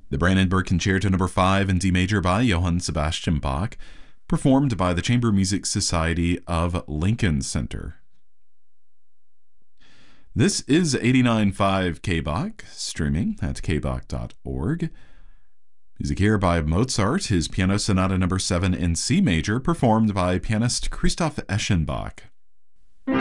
The Brandenburg Concerto No. 5 in D major by Johann Sebastian Bach, performed by the Chamber Music Society of Lincoln Center. This is 89.5 KBach, streaming at kbach.org. Music here by Mozart, his Piano Sonata No. 7 in C major, performed by pianist Christoph Eschenbach.